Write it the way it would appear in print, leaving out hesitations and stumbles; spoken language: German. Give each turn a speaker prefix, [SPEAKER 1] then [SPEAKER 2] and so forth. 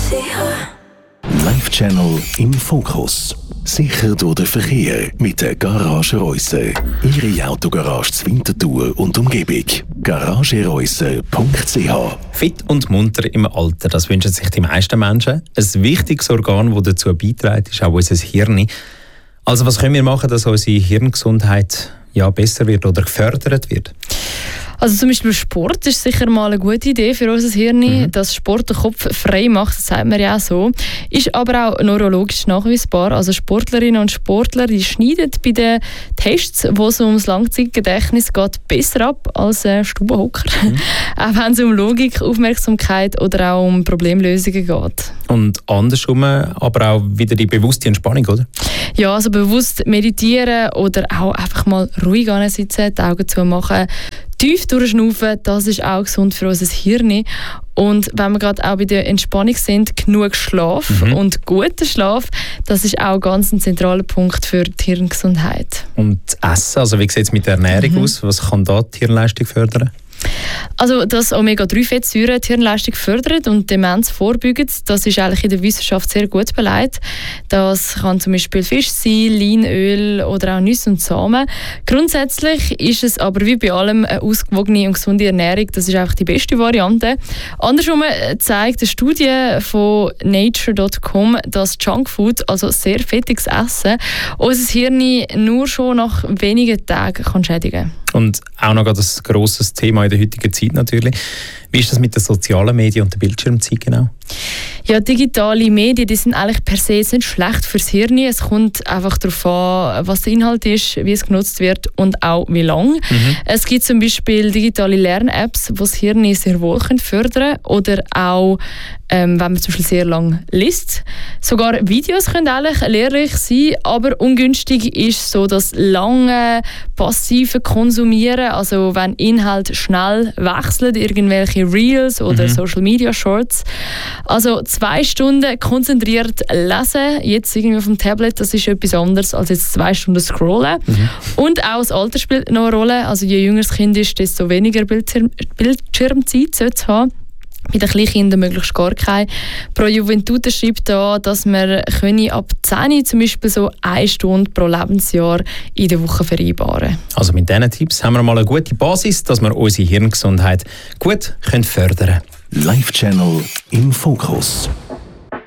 [SPEAKER 1] Live-Channel im Fokus. Sicher durch den Verkehr mit der Garage Reusser. Ihre Autogarage zur Winterthur und Umgebung. garagereusser.ch.
[SPEAKER 2] Fit und munter im Alter, das wünschen sich die meisten Menschen. Ein wichtiges Organ, das dazu beiträgt, ist auch unser Hirn. Also was können wir machen, dass unsere Hirngesundheit besser wird oder gefördert wird?
[SPEAKER 3] Also zum Beispiel Sport ist sicher mal eine gute Idee für unser Hirn, dass Sport den Kopf frei macht, das sagt man ja auch so. Ist aber auch neurologisch nachweisbar. Also Sportlerinnen und Sportler, die schneiden bei den Tests, wo es ums Langzeitgedächtnis geht, besser ab als Stubenhocker. Auch wenn es um Logik, Aufmerksamkeit oder auch um Problemlösungen geht.
[SPEAKER 2] Und andersrum aber auch wieder die bewusste Entspannung, oder?
[SPEAKER 3] Ja, also bewusst meditieren oder auch einfach mal ruhig sitzen, die Augen zumachen, tief durchschnaufen, das ist auch gesund für unser Hirn. Und wenn wir gerade auch bei der Entspannung sind, genug Schlaf und guter Schlaf, das ist auch ganz ein zentraler Punkt für die Hirngesundheit.
[SPEAKER 2] Und Essen, also wie sieht es mit der Ernährung aus? Was kann da die Hirnleistung fördern?
[SPEAKER 3] Also, dass Omega-3-Fettsäuren die Hirnleistung fördern und Demenz vorbeugen, das ist eigentlich in der Wissenschaft sehr gut belegt. Das kann zum Beispiel Fisch sein, Leinöl oder auch Nüsse und Samen. Grundsätzlich ist es aber wie bei allem eine ausgewogene und gesunde Ernährung. Das ist einfach die beste Variante. Andersrum zeigt eine Studie von Nature.com, dass Junkfood, also sehr fettiges Essen, unser Hirn nur schon nach wenigen Tagen kann schädigen kann.
[SPEAKER 2] Und auch noch ein grosses Thema in der heutigen Zeit natürlich. Wie ist das mit den sozialen Medien und der Bildschirmzeit genau?
[SPEAKER 3] Ja, digitale Medien, die sind eigentlich per se nicht schlecht fürs Hirn. Es kommt einfach darauf an, was der Inhalt ist, wie es genutzt wird und auch wie lang. Es gibt zum Beispiel digitale Lern-Apps, die das Hirn sehr wohl fördern können. Oder auch, wenn man zum Beispiel sehr lang liest. Sogar Videos können eigentlich lehrreich sein, aber ungünstig ist so das lange passive Konsumieren. Also wenn Inhalt schnell wechseln, irgendwelche Reels oder Social Media Shorts. Also 2 Stunden konzentriert lesen, jetzt irgendwie auf dem Tablet, das ist etwas anderes als jetzt 2 Stunden scrollen. Und auch das Alter spielt noch eine Rolle. Also je jünger das Kind ist, desto weniger Bildschirmzeit sollte es haben. Bei den Kleinkindern möglichst gar keine. Pro Juventute schreibt da, dass man ab 10 zum Beispiel so 1 Stunde pro Lebensjahr in der Woche vereinbaren.
[SPEAKER 2] Also mit diesen Tipps haben wir mal eine gute Basis, dass wir unsere Hirngesundheit gut fördern können.
[SPEAKER 1] Live-Channel im Fokus.